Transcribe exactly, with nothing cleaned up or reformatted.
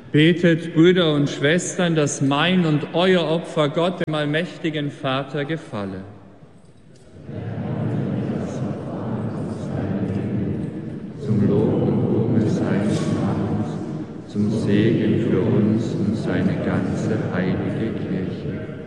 Betet, Brüder und Schwestern, dass mein und euer Opfer Gott, dem allmächtigen Vater, gefalle. Zum Lob und Ruhme seines Namens, zum Segen für uns und seine ganze heilige Kirche.